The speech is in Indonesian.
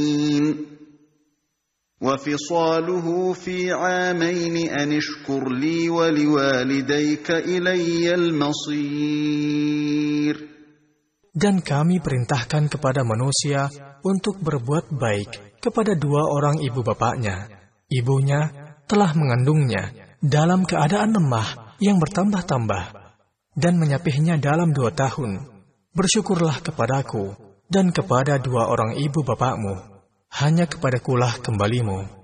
وفصاله في عامين أن اشكر لي ولوالديك إلي المصير. Dan kami perintahkan kepada manusia untuk berbuat baik kepada dua orang ibu bapaknya. Ibunya telah mengandungnya dalam keadaan lemah yang bertambah-tambah dan menyapihnya dalam 2 tahun. Bersyukurlah kepadaku dan kepada dua orang ibu bapakmu. Hanya kepadakulah kembalimu.